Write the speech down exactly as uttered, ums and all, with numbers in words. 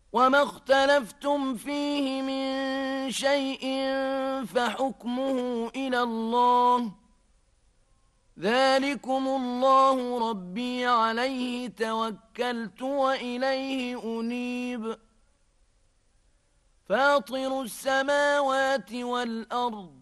وما اختلفتم فيه من شيء فحكمه إلى الله. ذلكم الله ربي عليه توكلت وإليه أنيب. فاطر السماوات والأرض